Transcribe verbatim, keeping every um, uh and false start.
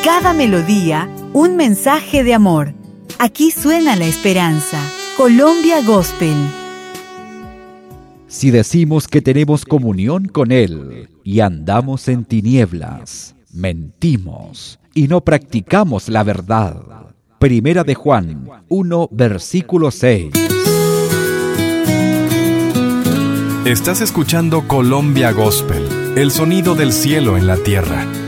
cada melodía, un mensaje de amor. Aquí suena la esperanza. Colombia Gospel. Si decimos que tenemos comunión con Él y andamos en tinieblas, mentimos y no practicamos la verdad. Primera de Juan uno, versículo seis. Estás escuchando Colombia Gospel, el sonido del cielo en la tierra.